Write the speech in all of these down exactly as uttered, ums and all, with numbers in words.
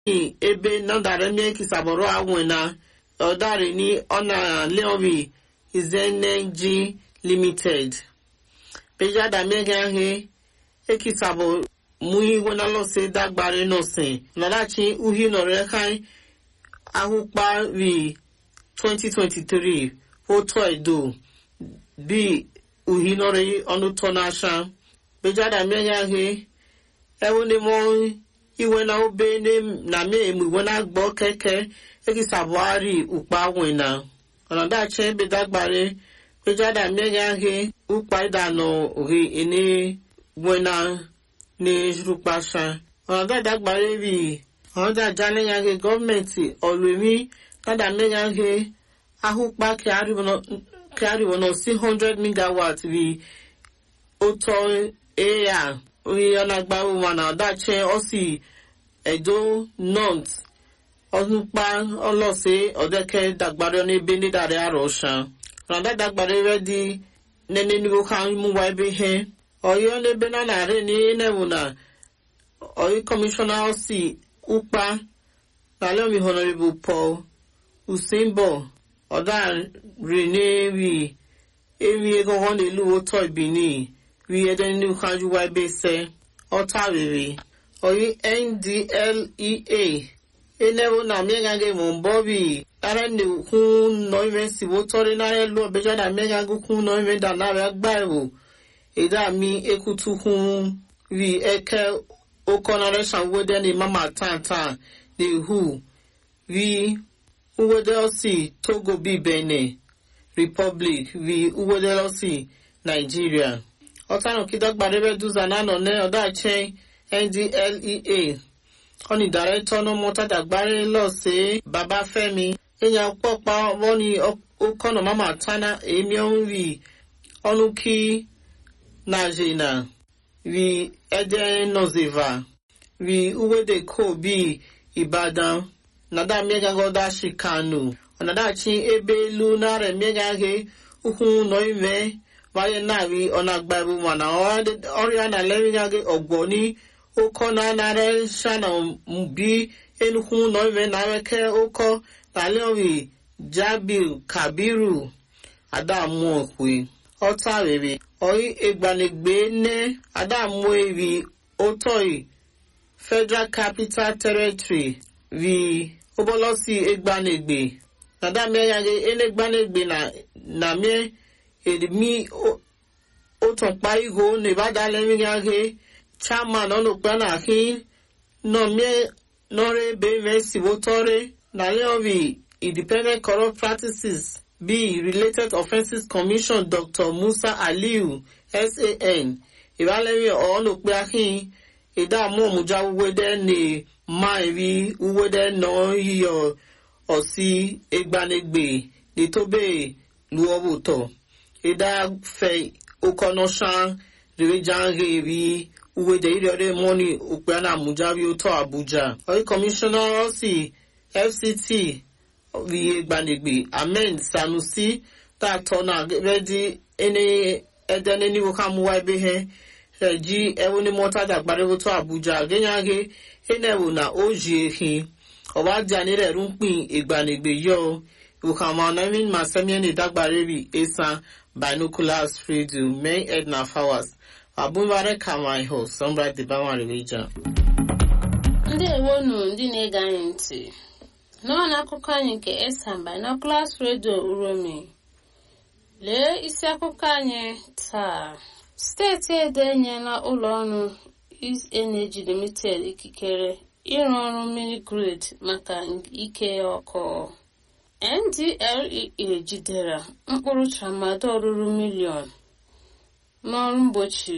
ebe nọdara mie kisaboro awena ọdari ni ọna leobi izeneji limited pejada mega he ekisabo muhi wona lose dagbare nose nadachi uhi nore kai ahukpa vi twenty twenty-three photo edo bi uhi nore onu tonasha pejada mega he ewone mo iwe na obe ne na me emu iwe na gbo keke ekisabo ari upa wena nadachi ebe dagbare pejada mega he upa idano ohi ene wena ní rúpasá ọ̀dá ìdágbàrẹ́ bí ọ̀dá ìjálẹ́yàgé gọ́ọ̀mẹ̀ntì ọ̀lùmí tádà mẹ́yàgé ahúpá kí àríwọ̀nà sí one hundred megawatt bí ó tọ́ ẹ̀yà orí ọ̀nàgbàwò wà náà dáṣẹ́ ọ̀sì ẹ̀dọ́ north ọ̀nùpá ọlọ́sẹ̀ ọ̀dẹ́kẹ́ dàgbàrẹ́ ọ̀nẹ́bẹ̀ nídàrẹ́ àrọ̀ṣà ọ̀dá ìdágbàrẹ́ rẹ̀ di nẹ́ni níbo ká mú wa ebe hẹ́ Oyo lebe na nare ni nevuna. Oyo commissioner osi upa. Nale mi honorable Paul Usimbo. Oda rene wi. Ewi ego hone lu oto ibini. Wi eden ni ukanju wa bese. Ota wewe. Oyo N D L E A. Enevo na miengange mombobi. Ara ni kun noimen si wotori na elu obeja na miengange kun noimen da nawe agbaewo. Eda mi ekutukun vi eke okonare shanwede ni mama tanta ni hu vi uwede osi Togo bi Benin Republic vi uwede osi Nigeria. Otano kidagbarebe duzanano ne odache N D L E A. Oni director no mota dagbare lo se Baba Femi. Enya popa woni okono mama tana emi onwi onuki Najina, vi Eden Noziva, vi Uwede Ko bi Ibadan, nada mega goda shikanu, nada chi ebe lunare mega he, ukun noime, vaye navi onagbabu wana, oriana levigage ogboni, ukona nare shana mbi, enukun noime nareke uko, naleovi Jabil Kabiru, Adamu okwe, ota bebe. Oyi egbanegbe ne adamu evi otoi Federal Capital Territory vi obolosi egbanegbe nadame yage enegbanegbe na na me edmi otonpa igo ne badale mi yage chairman ono pana hin no me nore be mesi wotore na leovi Independent Corrupt Practices B. Related Offences Commission Doctor Musa Aliu S A N Ìbálẹ́wì ọ̀ọ́nùpẹ́ akín ìdààmú òmùjá wúwẹ́dẹ́ ní máìrí wúwẹ́dẹ́ náà yíyọ ọ̀sí egbanegbe ní tó bẹ́ẹ̀ lu ọ̀wọ̀tọ̀. Ìdáfẹ́ okọ̀nọ́ṣán rèéjáńgé rí wúwẹ́dẹ́ ìrọ̀rẹ́ mọ́ni òpẹ́ náà àmùjá rí ó tọ́ Àbújá. Ọ̀rí kọmíṣánná ọ̀sí F C T vi egbanegbe Amen Sanusi ta tona ready ene edene ni wo kamu wa ebe he ji ewo ni mota dagbare wo to Abuja genyage ene wo na oji ehin oba jani re runpin egbanegbe yo wo kama na min masemi ni dagbare bi esa binoculars radio main Edna Fowers abunware kama iho sombra de bawa reja ndị ewonu ndị na-ege anyị ntị n'ọnụ akụkọ anyị nke Esan Binoculars Radio Uromi. Lee isi akụkọ anyị taa. Steeti Edo enyela ụlọ ọrụ East Energy Limited ikikere ịrụ ọrụ mini grid maka ike ọkụ. N D L E A jidere mkpụrụ tramadol ruru miliọn n'ọrụ mgbochi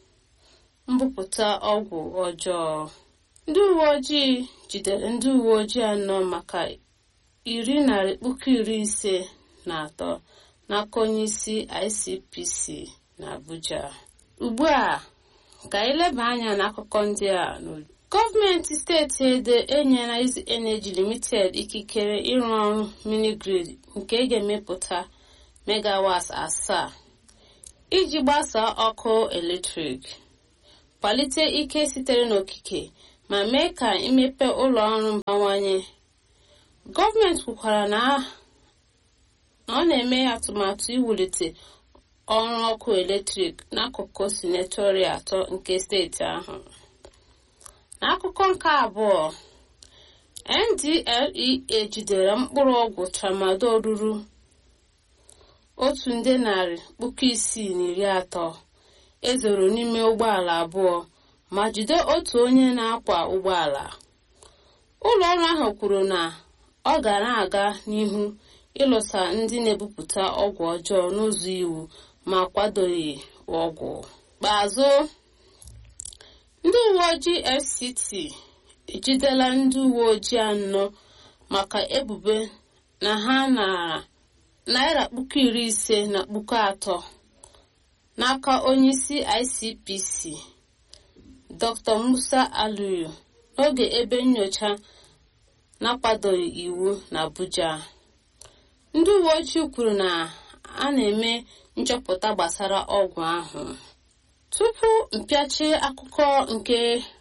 mbupụta ọgwụ ọjọọ. Ndị uwe ojii jidere ndị uwe ojii anọ maka iri narị puku iri ise na atọ n'aka onyeisi I C P C na Abuja. Ugbu a ka eleba anya n'akụkọ ndị a n'uju. Gọọmenti steeti Edo enyela East Energy Limited ikikere ịrụ ọrụ mini grid nke ga-emepụta megawatts asaa iji gbasaa ọkụ eletrik, kwalite ike sitere n'okike ma mee ka imepe ụlọ ọrụ mbawanye. Gọọmenti kwukwara na ọ na-eme atụmatụ iwulite ọrụ ọkụ eletrik n'akụkụ senatorial atọ nke steeti ahụ. N'akụkọ nke abụọ, N D L E A jidere mkpụrụ ọgwụ tramadol ruru otu nde narị puku isii na iri atọ ezoro n'ime ụgbọala abụọ ma jide otu onye na-akwa ụgbọala. Ụlọ ọrụ ahụ kwuru na ọ ga na-aga n'ihu ịlụsa ndị na-ebupụta ọgwụ ọjọọ n'ụzọ iwu ma kwadoghị ọgwụ. Kpeazụ, ndị uwe ojii F C T ejidela ndị uwe ojii anọ maka ebubo na ha nara naira puku iri ise na puku atọ n'aka onyeisi I C P C Doctor Musa Aliyu n'oge ebe nnyocha na-akwadoghị iwu na Abuja. Ndị uwe ojii kwuru na a na-eme nchọpụta gbasara ọgwụ ahụ. Tupu mpịachi akụkọ nke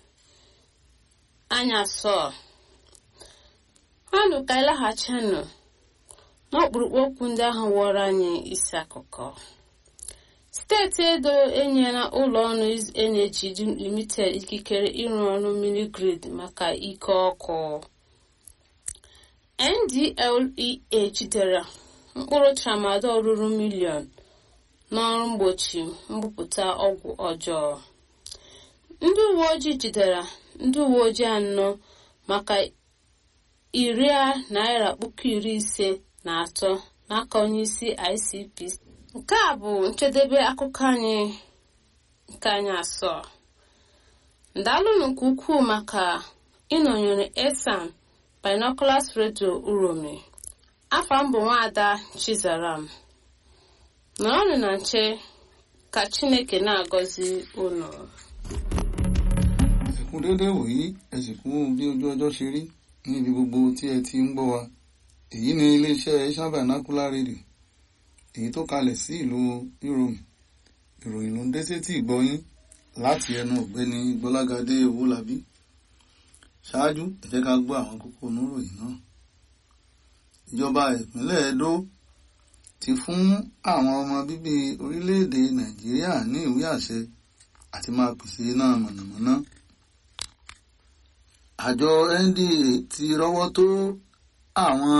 anyasọ, anụ ka ịlaghachinụ n'ọkpụrụkpụ okwu ndị ahụ wọrọ anyị isi akụkọ. Steeti Edo enyela ụlọ ọrụ Energy Limited ikikere ịrụ ọrụ mini grid maka ike ọkụ. N D L E A jidere mkpụrụ tramadol ruru miliọn n'ọrụ mgbochi mbupụta ọgwụ ọjọọ. Ndị uwe ojii jidere ndị uwe ojii anọ maka iri naira puku iri ise na atọ n'aka onyeisi I C P C. Nke a bụ njedebe akụkọ anyị nke anyị asọ. Ndalụnụ nke ukwuu maka ịnọnyere Esan Binoculars Radio Uromi. Afa mbụ Nwaada Chizaram. Nọrọnụ na nche ka Chineke na-agọzi unu. Ẹkún dédé wòyí, ẹ sì kú bí ojú ọjọ́ ṣe rí ní ibi gbogbo tí ẹ ti ń gbọ́ wa. Èyí ni iléeṣẹ́ Esan Binocular Radio, èyí tó kalẹ̀ sí ìlú Uromi. Ìròyìn ló ń dé sétí ìgbọ́yín láti ẹnu ọ̀gbẹ́ni Gbọ́lágadé Owólabí. Ṣáájú, ẹ jẹ́ ká gbọ́ àwọn kókó oníròyìn náà. Ìjọba ìpínlẹ̀ Edo ti fún àwọn ọmọ bíbí orílẹ̀-èdè Nàìjíríà ní ìwé àṣẹ àti máa pèsè iná mọ̀nàmọ́ná. Àjọ N D A ti rọ́wọ́ tó àwọn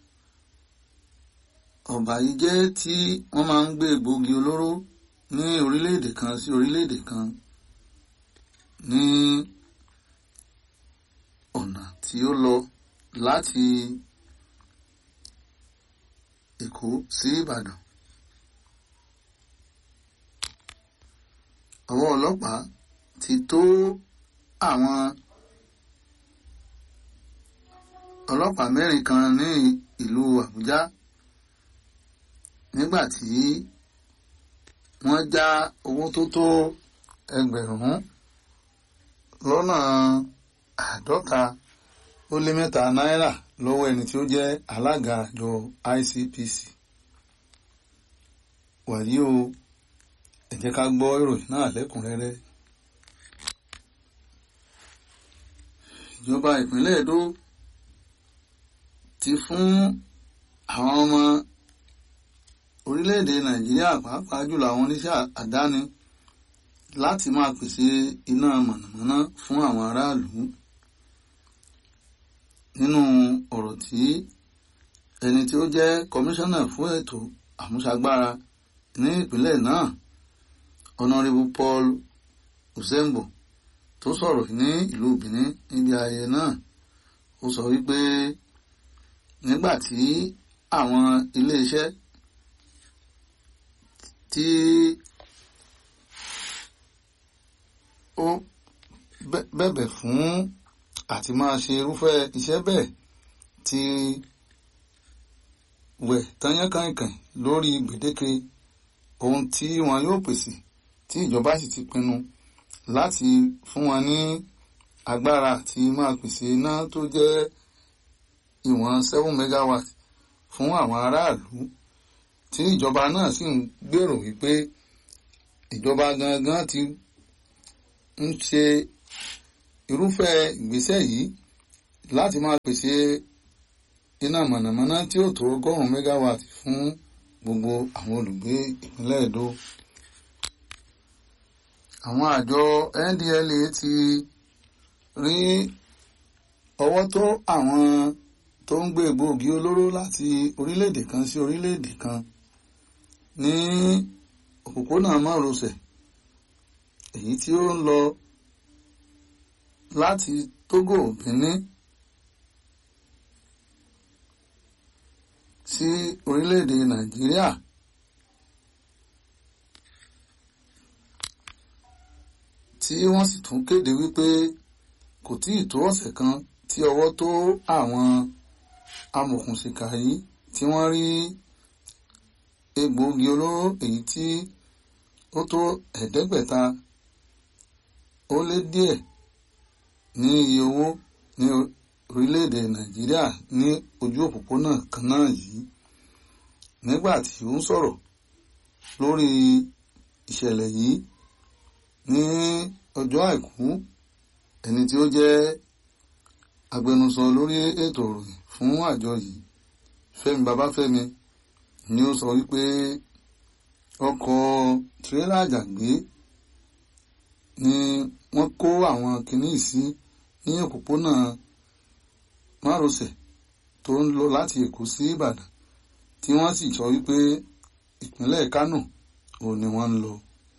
ọ̀bàyéjẹ́ tí wọ́n máa ń gbé egbòogi olóró ní orílẹ̀-èdè kan sí orílẹ̀-èdè kan ní ọ̀nà tí ó lọ láti Èkó sí Ìbàdàn. Ọwọ́ ọlọ́pàá ti tó àwọn ọlọ́pàá mẹ́rin kan ní ìlú Àbújá nígbà tí wọ́n já owó tó tó ẹgbẹ̀rún lọ́nà àádọ́ta ó lé mẹ́ta náírà lọ́wọ́ ẹni tí ó jẹ́ alága àjọ I C P C. Wàyí o, ẹ jẹ́ ká gbọ́ ìròyìn náà lẹ́kùnrẹ́rẹ́. Ìjọba ìpínlẹ̀ Edo ti fún àwọn ọmọ orílẹ̀-èdè Nàìjíríà pàápàá jùlọ àwọn oníṣẹ́ àdáni láti máa pèsè iná mọ̀nàmọ́ná fún àwọn aráàlú. Nínú ọ̀rọ̀ tí ẹni tí ó jẹ́ kọmíṣánná fún ètò àmúṣagbára ní ìpínlẹ̀ náà, Honorable Paul Usembo, tó sọ̀rọ̀ ní ìlú Benin níbi ayẹyẹ náà, ó sọ wípé nígbà tí àwọn iléeṣẹ́ tí ó bẹ̀bẹ̀ fún àti máa ṣe irúfẹ́ iṣẹ́ bẹ́ẹ̀ ti wẹ̀ tányánkànkàn lórí gbèdéke ohun tí wọn yóò pèsè, tí ìjọba sì ti pinnu láti fún wọn ní agbára àti máa pèsè iná tó jẹ́ ìwọ̀n seven megawatt fún àwọn aráàlú, tí ìjọba náà sì ń gbèrò wípé ìjọba gangan ti ń ṣe irúfẹ́ ìgbésẹ̀ yìí láti máa pèsè iná mọ̀nàmọ́ná tí ó tó ọgọ́rùn-ún mẹ́gáwàtì fún gbogbo àwọn olùgbé ìpínlẹ̀ Edo. Àwọn àjọ N D L A ti rí ọwọ́ tó àwọn tó ń gbé egbòogi olóró láti orílẹ̀-èdè kan sí orílẹ̀-èdè kan ní òpópónà márosẹ̀ èyí tí ó ń lọ láti Togo, Benin sí orílẹ̀-èdè Nàìjíríà. Tí wọ́n sì tún kéde wípé kò tí ì tó ọ̀sẹ̀ kan tí ọwọ́ tó àwọn amòòkùnṣìkà yìí tí wọ́n rí egbòogi olóró èyí tí ó tó ẹ̀ẹ́dẹ́gbẹ̀ta ó lé díẹ̀ ní iye owó ní orílẹ̀-èdè Nàìjíríà ní ojú òpópónà kan náà yìí. Nígbà tí ó ń sọ̀rọ̀ lórí ìṣẹ̀lẹ̀ yìí ní ọjọ́ àìkú, ẹni tí ó jẹ́ agbẹnusọ lórí ètò ìròyìn fún àjọ yìí, Fẹ́mi Babáfẹ́mi, ni ó sọ wípé ọkọ̀ tírélà àjàgbé ni wọ́n kó àwọn kìíní sí ní òpópónà márosẹ̀ tó ń lọ láti Èkó sí Ìbàdàn, tí wọ́n sì sọ wípé ìpínlẹ̀ Kánò òun ni wọ́n ń lọ.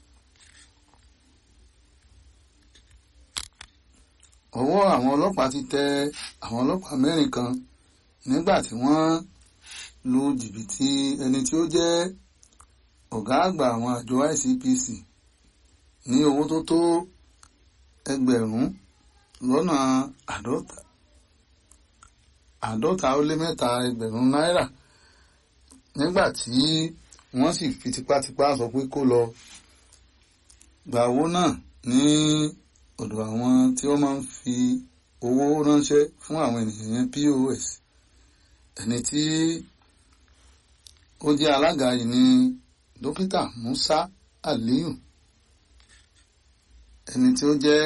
Ọwọ́ àwọn ọlọ́pàá ti tẹ àwọn ọlọ́pàá mẹ́rin kan nígbà tí wọ́n lu jìbìtì ẹni tí ó jẹ́ ọ̀gá àgbà àwọn àjọ I C P C ní owó tó tó ẹgbẹ̀rún lọ́nà àádọ́ta àádọ́ta ó lé mẹ́ta ẹgbẹ̀rún náírà, nígbà tí wọ́n sì fi tipátipá sọ pé kó lọ gba owó náà ní ọ̀dọ̀ àwọn tí wọ́n máa ń fi owó ránṣẹ́ fún àwọn ènìyàn yẹn P O S. Ẹni tí ó jẹ́ alága yìí ni dókítà Musa Aliyu, ẹni tí ó jẹ́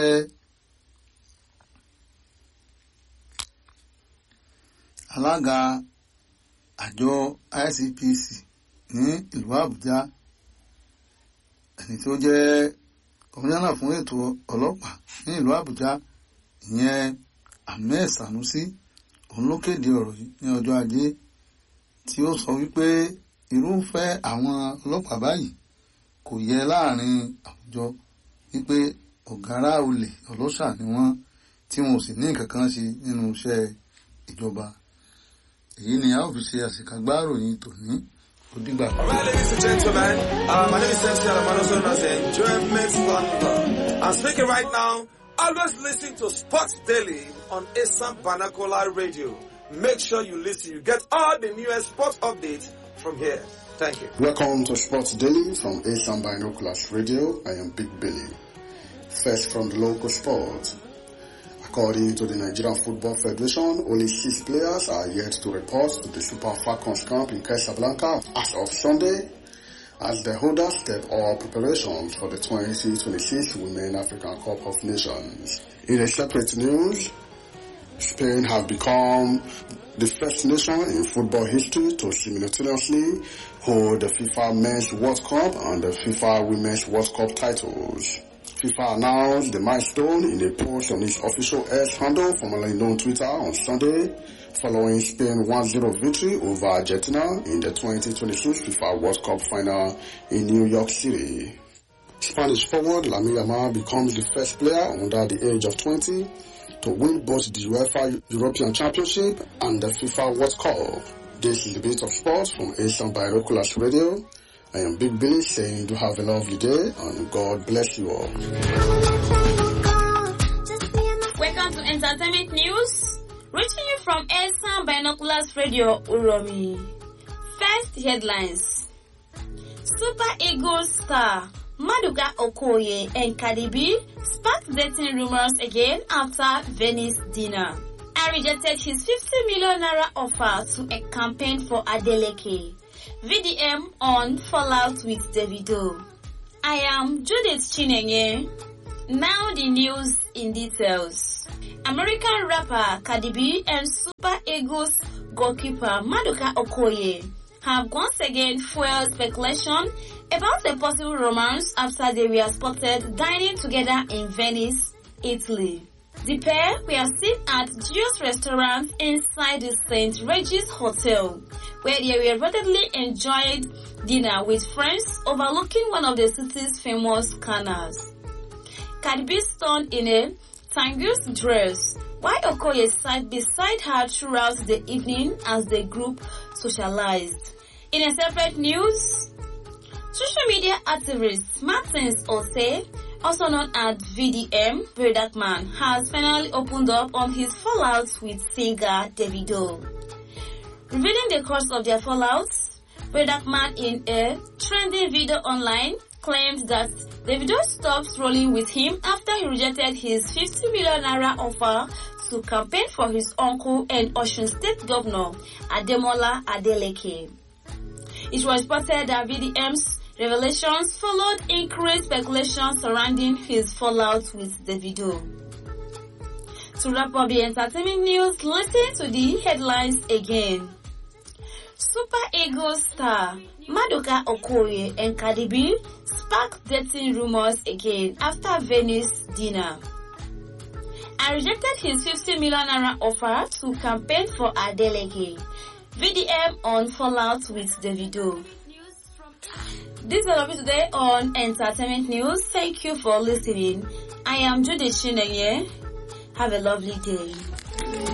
alága àjọ I C P C ní ìlú Àbújá, ẹni tí ó jẹ́ kọmíṣánná fún ètò ọlọ́pàá ní ìlú Àbújá, ìyẹn Ahmed Sanusi, òun ló kéde ọ̀rọ̀ yìí ní ọjọ́ Ajé, tí ó sọ wípé irúfẹ́ àwọn ọlọ́pàá báyìí kò yẹ láàrin àwùjọ, wípé ọ̀gárá olè ọlọ́ṣà ni wọ́n, tí wọn ò sì ní nǹkan kan ṣe nínú iṣẹ́ ìjọba. Èyí ni a ó fi ṣe àṣekágbá ìròyìn tòní. Ó dìgbà. Well, ladies and gentlemen, uh, my name is Sensei Alamano, known as Enjoyment Thunder. I'm speaking right now. Always listen to Sports Daily on Esan Banakola Radio. Make sure you listen. You get all the newest sports updates from here. Thank you. Welcome to Sports Daily from Esan Binoculars Radio. I am Big Billy. First from the local sports. According to the Nigerian Football Federation, only six players are yet to report to the Super Falcons camp in Casablanca as of Sunday, as the holders step up preparations for the twenty twenty-six Women African Cup of Nations. In a separate news, Spain have become the first nation in football history to simultaneously hold the FIFA Men's World Cup and the FIFA Women's World Cup titles. FIFA announced the milestone in a post on its official X handle, formerly known Twitter, on Sunday, following Spain's one zero victory over Argentina in the twenty twenty-six FIFA World Cup final in New York City. Spanish forward Lamine Yamal becomes the first player under the age of twenty to win both the UEFA European Championship and the FIFA World Cup. This is the Bit of Sports from Asian Binoculars Radio. I am Big Billy saying to have a lovely day and God bless you all. Welcome to Entertainment News, reaching you from Asian Binoculars Radio Uromi. First headlines. Super Eagles star Maduka Okoye and Cardi B sparked dating rumors again after Venice dinner. I rejected his fifty million naira offer to a campaign for Adeleke. V D M on fallout with Davido. I am Judith Chinenye. Now the news in details. American rapper Cardi B and Super Eagles goalkeeper Maduka Okoye have once again fueled speculation about a possible romance after they were spotted dining together in Venice, Italy. The pair were seen at Gio's restaurant inside the Saint Regis Hotel, where they were reportedly enjoying dinner with friends overlooking one of the city's famous canals. Cardi B stood in a Tangus dress, while Okoye sat beside her throughout the evening as the group socialized. In a separate news, social media activist Martins Ose, also known as V D M, Verydarkman, has finally opened up on his fallout with singer Davido. Revealing the cause of their fallout, Verydarkman in a trending video online claimed that Davido stopped rolling with him after he rejected his fifty million naira offer to campaign for his uncle and Osun State Governor Ademola Adeleke. It was reported that V D M's revelations followed increased speculation surrounding his fallout with Davido. To wrap up the entertainment news, listen to the headlines again. Super Eagles star Maduka Okoye and Cardi B sparked dating rumors again after Venice dinner. I rejected his fifty million naira offer to campaign for Adeleke. V D M on fallout with Davido. This is all today on Entertainment News. Thank you for listening. I am Judith Chinenye. Have a lovely day.